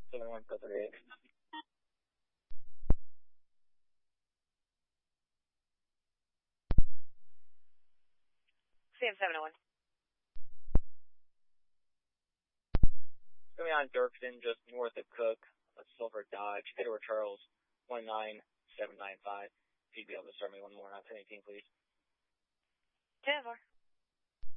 7138. Sam 701. It's going to be on Dirksen, just north of Cook, Silver Dodge, Edward Charles, 19795. If you'd be able to start me one more on 1018, please. 10-4.